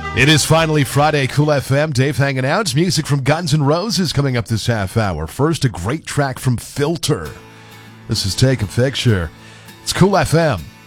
It is finally Friday, Cool FM. Dave hanging out. Music from Guns N' Roses coming up this half hour. First, a great track from Filter. This is Take a Picture. It's Cool FM.